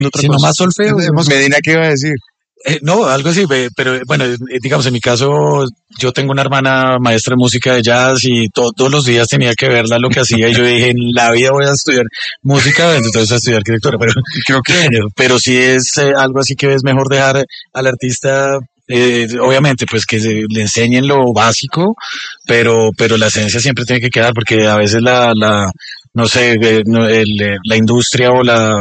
sino más solfeo. Medina, ¿qué iba a decir? No, algo así, pero bueno, digamos, en mi caso, yo tengo una hermana maestra de música de jazz y todos los días tenía que verla lo que hacía y yo dije, en la vida voy a estudiar música, entonces voy a estudiar arquitectura, pero creo que, pero sí es algo así que es mejor dejar al artista, obviamente, pues que le enseñen lo básico, pero la esencia siempre tiene que quedar porque a veces no sé, la industria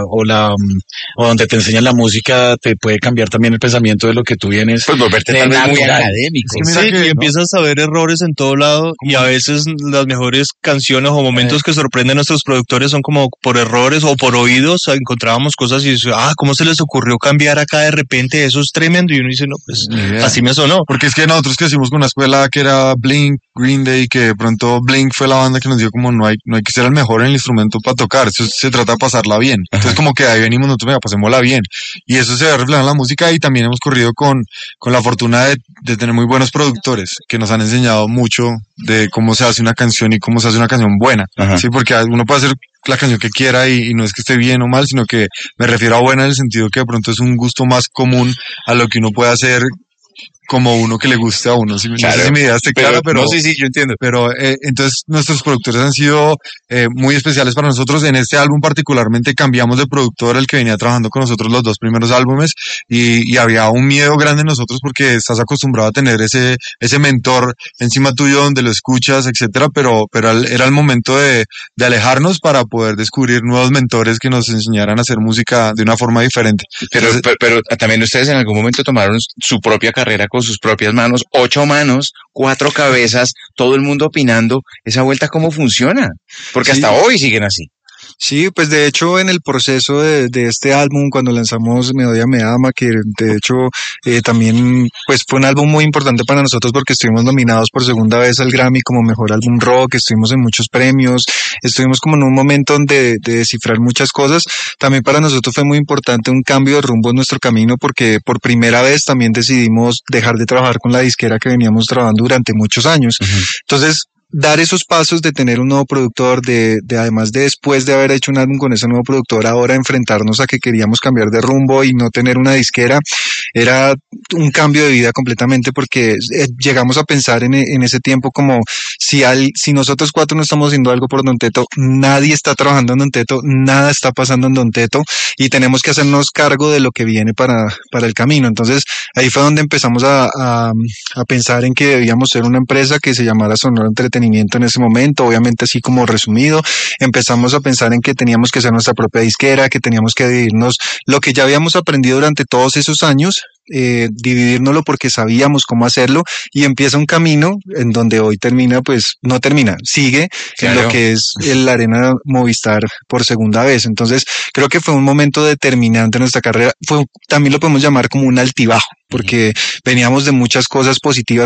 o donde te enseñan la música te puede cambiar también el pensamiento de lo que tú vienes. Pues volverte tal vez muy académico. Sí, y empiezas a ver errores en todo lado y a veces las mejores canciones o momentos que sorprenden a nuestros productores son como por errores o por oídos. Encontrábamos cosas y dices, ¿cómo se les ocurrió cambiar acá de repente? Eso es tremendo. Y uno dice, no, pues así me sonó. Porque es que nosotros crecimos con una escuela que era Blink, Green Day, que de pronto Blink fue la banda que nos dio como no hay que ser el mejor en el instrumento para tocar, eso se trata de pasarla bien. Entonces como que ahí venimos nosotros, pasémosla bien. Y eso se ve reflejado en la música y también hemos corrido con la fortuna de tener muy buenos productores que nos han enseñado mucho de cómo se hace una canción y cómo se hace una canción buena. Sí, porque uno puede hacer la canción que quiera y no es que esté bien o mal, sino que me refiero a buena en el sentido que de pronto es un gusto más común a lo que uno puede hacer como uno que le guste a uno. No sé si mi idea esté clara, pero... No, sí, yo entiendo. Pero entonces nuestros productores han sido muy especiales para nosotros. En este álbum particularmente cambiamos de productor, el que venía trabajando con nosotros los dos primeros álbumes, y había un miedo grande en nosotros porque estás acostumbrado a tener ese mentor encima tuyo donde lo escuchas, etcétera, pero era el momento de alejarnos para poder descubrir nuevos mentores que nos enseñaran a hacer música de una forma diferente. Pero también ustedes en algún momento tomaron su propia carrera con sus propias manos, 8 manos, 4 cabezas, todo el mundo opinando. ¿Esa vuelta cómo funciona? Porque hasta hoy siguen así. Sí, pues de hecho en el proceso de este álbum, cuando lanzamos Me Odia, Me Ama, que de hecho también pues fue un álbum muy importante para nosotros porque estuvimos nominados por segunda vez al Grammy como Mejor Álbum Rock, estuvimos en muchos premios, estuvimos como en un momento de descifrar muchas cosas. También para nosotros fue muy importante un cambio de rumbo en nuestro camino porque por primera vez también decidimos dejar de trabajar con la disquera que veníamos trabajando durante muchos años. Entonces, dar esos pasos de tener un nuevo productor, de además de después de haber hecho un álbum con ese nuevo productor, ahora enfrentarnos a que queríamos cambiar de rumbo y no tener una disquera, era un cambio de vida completamente porque llegamos a pensar en ese tiempo como si nosotros 4 no estamos haciendo algo por Don Teto, nadie está trabajando en Don Teto, nada está pasando en Don Teto y tenemos que hacernos cargo de lo que viene para el camino. Entonces ahí fue donde empezamos a pensar en que debíamos ser una empresa que se llamara Sonora Entretenimiento en ese momento, obviamente así como resumido. Empezamos a pensar en que teníamos que ser nuestra propia disquera, que teníamos que dividirnos lo que ya habíamos aprendido durante todos esos años, dividirnoslo porque sabíamos cómo hacerlo y empieza un camino en donde hoy termina, pues no termina, sigue en lo que es la Arena Movistar por segunda vez. Entonces creo que fue un momento determinante en nuestra carrera, también lo podemos llamar como un altibajo porque veníamos de muchas cosas positivas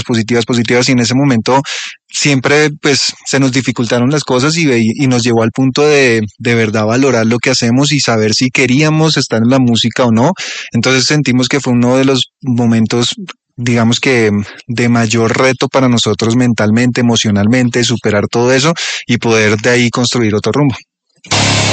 y en ese momento siempre pues se nos dificultaron las cosas y nos llevó al punto de verdad valorar lo que hacemos y saber si queríamos estar en la música o no. Entonces sentimos que fue uno de los momentos, digamos que de mayor reto para nosotros mentalmente, emocionalmente, superar todo eso y poder de ahí construir otro rumbo.